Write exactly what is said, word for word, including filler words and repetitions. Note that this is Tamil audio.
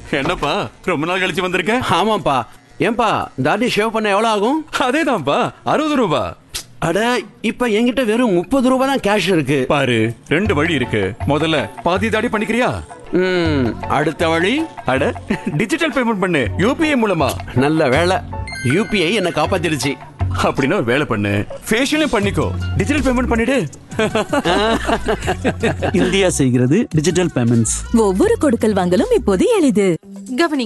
என்னப்பா ரொம்ப நாள் கழிச்சு வந்திருக்க? ஆமாப்பா. ஏன்பா தாடி ஷேவ் பண்ண எவ்வளவு ஆகும்? அதேதான்ப்பா, அறுபது ரூபா. அட, இப்ப என்கிட்ட வெறும் முப்பது ரூபாய் தான் கேஷ் இருக்கு. பாரு, ரெண்டு வழி இருக்கு. முதல்ல பாதி தாடி பண்ணிக்கிறியா? ம், அடுத்த வழி? அட, டிஜிட்டல் பேமெண்ட் பண்ணு, யூபிஐ மூலமா. நல்ல வேலை, யூபிஐ என்ன காப்பாத்திடுச்சு. அப்படின்னா ஒரு வேலை பண்ணு, ஃபேஷியலும் பண்ணிக்கோ, டிஜிட்டல் பேமெண்ட் பண்ணிடு. இந்தியா செய்கிறது டிஜிட்டல் பேமெண்ட்ஸ். ஒவ்வொரு கொடுக்கல் வாங்கலும் இப்போது எளிது. கவனி.